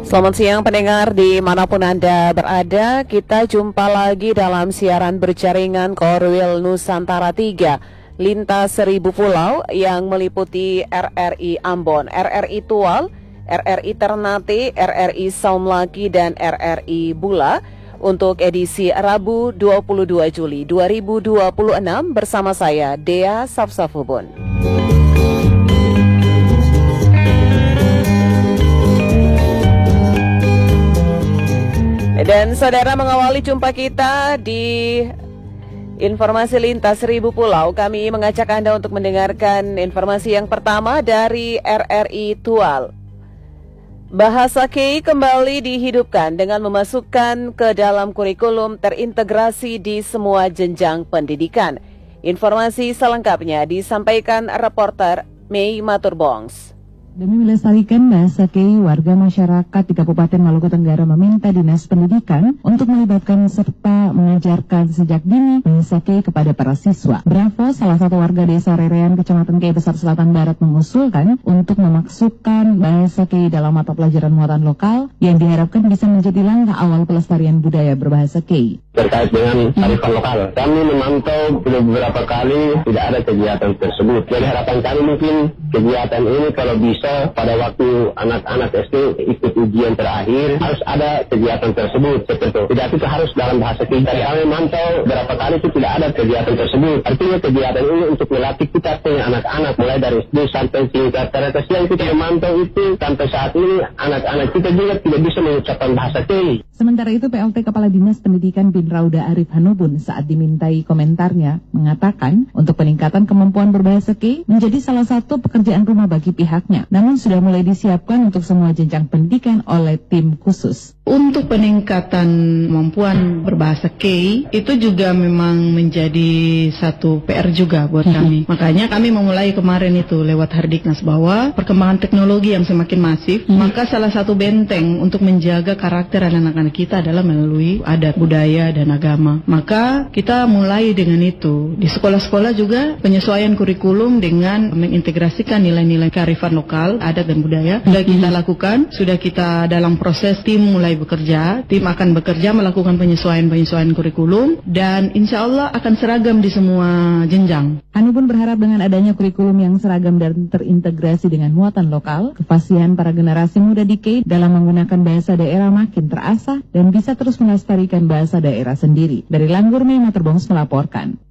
Selamat siang pendengar dimanapun Anda berada. Kita jumpa lagi dalam siaran berjaringan Korwil Nusantara 3 lintas 1000 pulau yang meliputi RRI Ambon, RRI Tual, RRI Ternate, RRI Saumlaki, dan RRI Bula untuk edisi Rabu 22 Juli 2026 bersama saya Dea Safsafubun. Dan saudara, mengawali jumpa kita di Informasi Lintas 1000 Pulau, kami mengajak Anda untuk mendengarkan informasi yang pertama dari RRI Tual. Bahasa Kei kembali dihidupkan dengan memasukkan ke dalam kurikulum terintegrasi di semua jenjang pendidikan. Informasi selengkapnya disampaikan reporter Mei Maturbongs. Demi melestarikan bahasa Kei, warga masyarakat di Kabupaten Maluku Tenggara meminta Dinas Pendidikan untuk melibatkan serta mengajarkan sejak dini bahasa Kei kepada para siswa. Bravo, salah satu warga desa Rerean, Kecamatan Kei Besar Selatan Barat, mengusulkan untuk memasukkan bahasa Kei dalam mata pelajaran muatan lokal yang diharapkan bisa menjadi langkah awal pelestarian budaya berbahasa Kei. Terkait dengan kearifan lokal, kami memantau sudah beberapa kali tidak ada kegiatan tersebut. Jadi harapan kami mungkin kegiatan ini kalau bisa pada waktu anak-anak SD ikut ujian terakhir harus ada kegiatan tersebut. Tidak itu harus dalam bahasa Kei. Dari kami memantau beberapa kali itu tidak ada kegiatan tersebut. Artinya kegiatan ini untuk melatih kita punya anak-anak mulai dari SD sampai tingkat teratas yang kita memantau itu sampai saat ini anak-anak kita juga tidak bisa mengucapkan bahasa Kei. Sementara itu, PLT Kepala Dinas Pendidikan bin Rauda Arif Hanubun saat dimintai komentarnya mengatakan untuk peningkatan kemampuan berbahasa Kei menjadi salah satu pekerjaan rumah bagi pihaknya, namun sudah mulai disiapkan untuk semua jenjang pendidikan oleh tim khusus. Untuk peningkatan kemampuan berbahasa Kei itu juga memang menjadi satu PR juga buat kami. Makanya kami memulai kemarin itu lewat Hardiknas bahwa perkembangan teknologi yang semakin masif, maka salah satu benteng untuk menjaga karakter anak-anak kita adalah melalui adat, budaya, dan agama. Maka kita mulai dengan itu. Di sekolah-sekolah juga penyesuaian kurikulum dengan mengintegrasikan nilai-nilai kearifan lokal, adat dan budaya sudah kita lakukan, sudah kita dalam proses tim mulai bekerja. Tim akan bekerja melakukan penyesuaian kurikulum dan insya Allah akan seragam di semua jenjang. Anu pun berharap dengan adanya kurikulum yang seragam dan terintegrasi dengan muatan lokal, kefasihan para generasi muda di Kei dalam menggunakan bahasa daerah makin terasah dan bisa terus melestarikan bahasa daerah sendiri. Dari Langgur, Mei Maturbongs melaporkan.